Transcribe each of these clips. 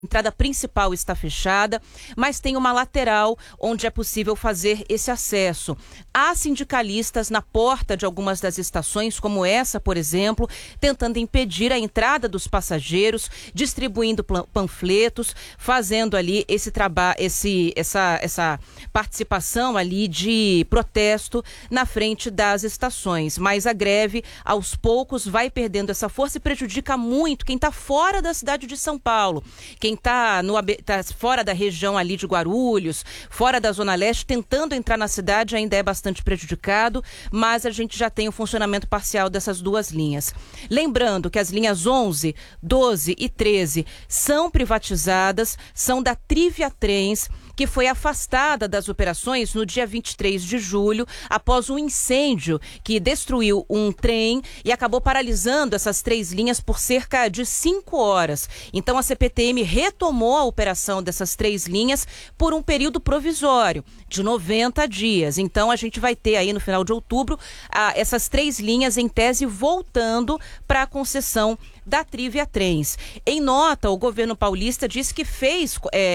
A entrada principal está fechada, mas tem uma lateral onde é possível fazer esse acesso. Há sindicalistas na porta de algumas das estações, como essa, por exemplo, tentando impedir a entrada dos passageiros, distribuindo panfletos, fazendo ali esse trabalho, essa participação ali de protesto na frente das estações. Mas a greve, aos poucos, vai perdendo essa força e prejudica muito quem está fora da cidade de São Paulo. Quem está fora da região ali de Guarulhos, fora da Zona Leste, tentando entrar na cidade, ainda é bastante prejudicado, mas a gente já tem o funcionamento parcial dessas duas linhas. Lembrando que as linhas 11, 12 e 13 são privatizadas, são da Trivia Trens, que foi afastada das operações no dia 23 de julho, após um incêndio que destruiu um trem e acabou paralisando essas 3 linhas por cerca de 5 horas. Então a CPTM retomou a operação dessas 3 linhas por um período provisório de 90 dias. Então a gente vai ter aí no final de outubro essas 3 linhas em tese voltando para a concessão da Trivia Trens. Em nota, o governo paulista disse que fez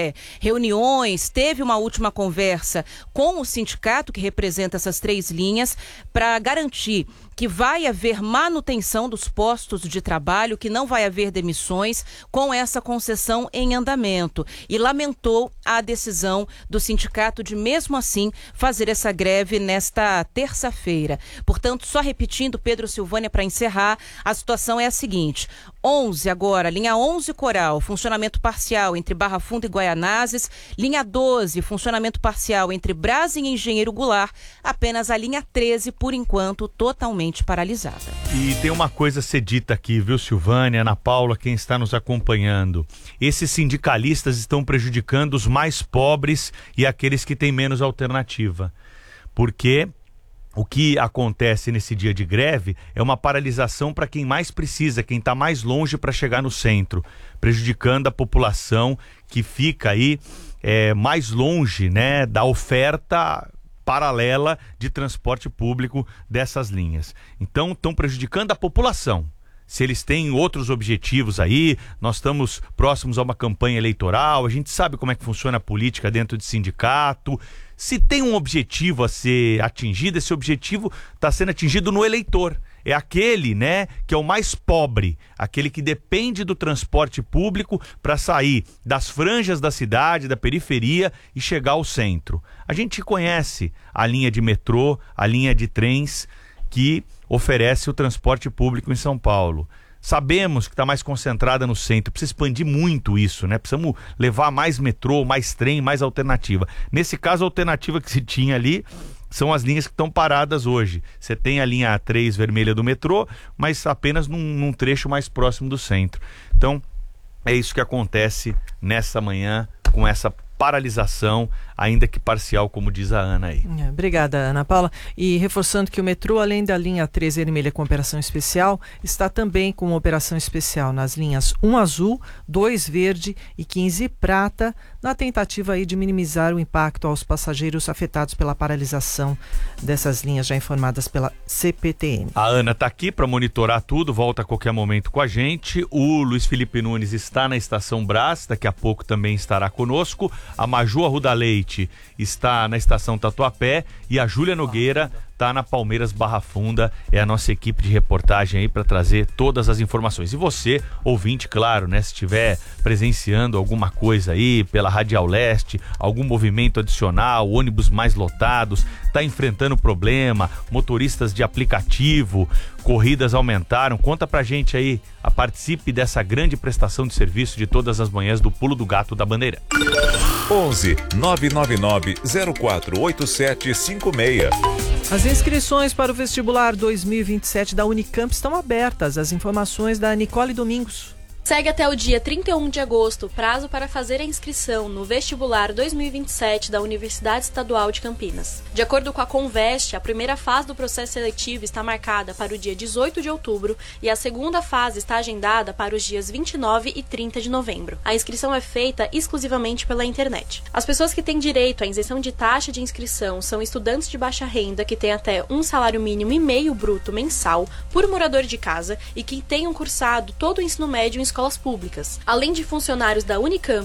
reuniões, teve uma última conversa com o sindicato que representa essas 3 linhas para garantir que vai haver manutenção dos postos de trabalho, que não vai haver demissões com essa concessão em andamento. E lamentou a decisão do sindicato de, mesmo assim, fazer essa greve nesta terça-feira. Portanto, só repetindo, Pedro, Silvânia, para encerrar, a situação é a seguinte: 11 agora, linha 11 Coral, funcionamento parcial entre Barra Funda e Guaianazes, linha 12, funcionamento parcial entre Brás e Engenheiro Goulart, apenas a linha 13, por enquanto, totalmente paralisada. E tem uma coisa a ser dita aqui, viu, Silvânia, Ana Paula, quem está nos acompanhando. Esses sindicalistas estão prejudicando os mais pobres e aqueles que têm menos alternativa. Porque o que acontece nesse dia de greve é uma paralisação para quem mais precisa, quem está mais longe para chegar no centro, prejudicando a população que fica aí mais longe, né, da oferta paralela de transporte público dessas linhas. Então, estão prejudicando a população. Se eles têm outros objetivos aí, nós estamos próximos a uma campanha eleitoral, a gente sabe como é que funciona a política dentro de sindicato. Se tem um objetivo a ser atingido, esse objetivo está sendo atingido no eleitor. É aquele, né, que é o mais pobre, aquele que depende do transporte público para sair das franjas da cidade, da periferia e chegar ao centro. A gente conhece a linha de metrô, a linha de trens que oferece o transporte público em São Paulo. Sabemos que está mais concentrada no centro, precisa expandir muito isso, né? Precisamos levar mais metrô, mais trem, mais alternativa. Nesse caso, a alternativa que se tinha ali são as linhas que estão paradas hoje. Você tem a linha A3 vermelha do metrô, mas apenas num trecho mais próximo do centro. Então, é isso que acontece nessa manhã com essa paralisação, ainda que parcial, como diz a Ana aí. Obrigada, Ana Paula. E reforçando que o metrô, além da linha 13 vermelha com operação especial, está também com operação especial nas linhas 1 azul, 2 verde e 15 prata, na tentativa aí de minimizar o impacto aos passageiros afetados pela paralisação dessas linhas já informadas pela CPTM. A Ana está aqui para monitorar tudo, volta a qualquer momento com a gente. O Luiz Felipe Nunes está na Estação Brás, daqui a pouco também estará conosco. A Maju Arruda Leite está na Estação Tatuapé e a Júlia Nogueira está na Palmeiras Barra Funda. É a nossa equipe de reportagem aí para trazer todas as informações. E você, ouvinte, claro, né? Se estiver presenciando alguma coisa aí pela Radial Leste, algum movimento adicional, ônibus mais lotados, está enfrentando problema, motoristas de aplicativo, corridas aumentaram, conta pra gente aí, participe dessa grande prestação de serviço de todas as manhãs do Pulo do Gato da Bandeira. 11 999 048756. As inscrições para o vestibular 2027 da Unicamp estão abertas. As informações da Nicole Domingos. Segue até o dia 31 de agosto o prazo para fazer a inscrição no vestibular 2027 da Universidade Estadual de Campinas. De acordo com a Conveste, a primeira fase do processo seletivo está marcada para o dia 18 de outubro e a segunda fase está agendada para os dias 29 e 30 de novembro. A inscrição é feita exclusivamente pela internet. As pessoas que têm direito à isenção de taxa de inscrição são estudantes de baixa renda que têm até um salário mínimo e meio bruto mensal por morador de casa e que tenham cursado todo o ensino médio em escola escolas públicas. Além de funcionários da Unicamp